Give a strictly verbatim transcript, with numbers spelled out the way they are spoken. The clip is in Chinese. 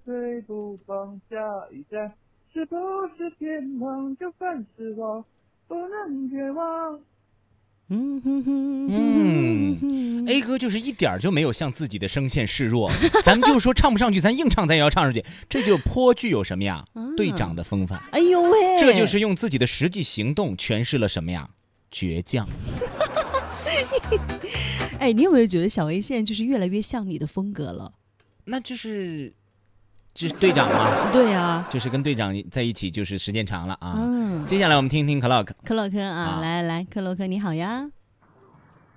水不放下一站，是不是天堂就算是我不能绝望。 嗯哼哼嗯 ，A 哥就是一点就没有向自己的声线示弱，咱们就说唱不上去，咱硬唱咱也要唱上去，这就颇具有什么呀？队长的风范。 哎呦喂， 这就是用自己的实际行动诠释了什么呀？倔强。 哎，你有没有觉得小 A 现在就是越来越像你的风格了？ 那就是，就是队长嘛。 对啊， 就是跟队长在一起，就是时间长了啊。 嗯， 接下来我们听听克洛克。 克洛克啊， 啊来来，克洛克你好呀。